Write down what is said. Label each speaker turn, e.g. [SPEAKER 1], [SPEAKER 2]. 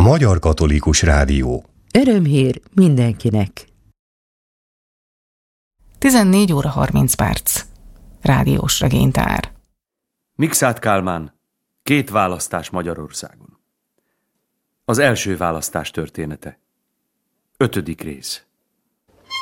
[SPEAKER 1] Magyar Katolikus Rádió.
[SPEAKER 2] Örömhír mindenkinek.
[SPEAKER 3] 14 óra 30 perc. Rádiós regénytár.
[SPEAKER 4] Mikszáth Kálmán, 2 választás Magyarországon. Az első választás története. 5. rész.